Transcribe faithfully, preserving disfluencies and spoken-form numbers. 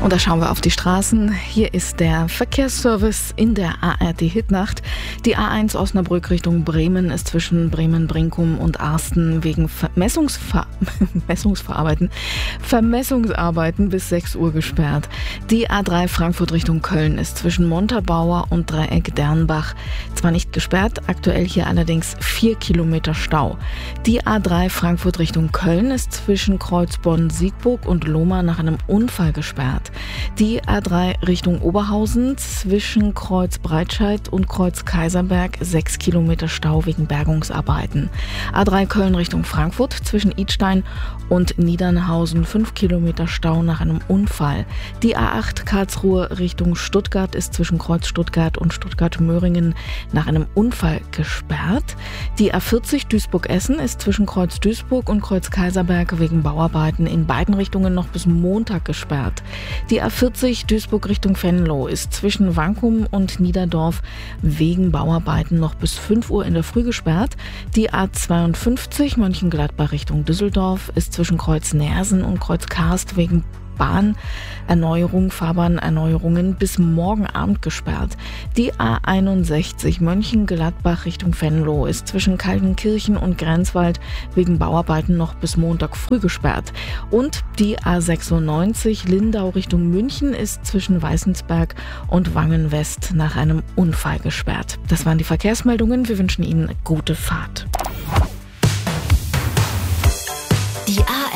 Und da schauen wir auf die Straßen. Hier ist der Verkehrsservice in der A R D-Hitnacht. Die A eins Osnabrück Richtung Bremen ist zwischen Bremen-Brinkum und Arsten wegen Vermessungsver- Messungsverarbeiten, Vermessungsarbeiten bis sechs Uhr gesperrt. Die A drei Frankfurt Richtung Köln ist zwischen Montabaur und Dreieck Dernbach zwar nicht gesperrt, aktuell hier allerdings vier Kilometer Stau. Die A drei Frankfurt Richtung Köln ist zwischen Kreuzbonn-Siegburg und Lohmar nach einem Unfall gesperrt. Die A drei Richtung Oberhausen zwischen Kreuz Breitscheid und Kreuz Kaiserberg sechs Kilometer Stau wegen Bergungsarbeiten. A drei Köln Richtung Frankfurt zwischen Idstein und Niedernhausen fünf Kilometer Stau nach einem Unfall. Die A acht Karlsruhe Richtung Stuttgart ist zwischen Kreuz Stuttgart und Stuttgart-Möhringen nach einem Unfall gesperrt. Die A vierzig Duisburg-Essen ist zwischen Kreuz Duisburg und Kreuz Kaiserberg wegen Bauarbeiten in beiden Richtungen noch bis Montag gesperrt. Die A vierzig Duisburg Richtung Venlo ist zwischen Wankum und Niederdorf wegen Bauarbeiten noch bis fünf Uhr in der Früh gesperrt. Die A zweiundfünfzig Mönchengladbach Richtung Düsseldorf ist zwischen Kreuz Neersen und Kreuz Karst wegen Bahnerneuerung, Fahrbahnerneuerungen bis morgen Abend gesperrt. Die A einundsechzig Mönchengladbach Richtung Venlo ist zwischen Kaltenkirchen und Grenzwald wegen Bauarbeiten noch bis Montag früh gesperrt. Und die A sechsundneunzig Lindau Richtung München ist zwischen Weißensberg und Wangen West nach einem Unfall gesperrt. Das waren die Verkehrsmeldungen. Wir wünschen Ihnen gute Fahrt.